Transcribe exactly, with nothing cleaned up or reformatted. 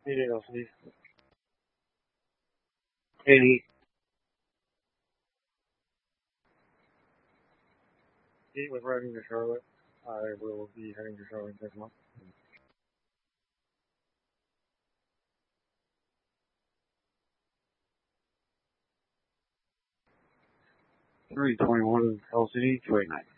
Meeting L C D. eighty. Eight with riding to Charlotte. I will be heading to Charlotte next month. three twenty-one L C D, two eighty-nine.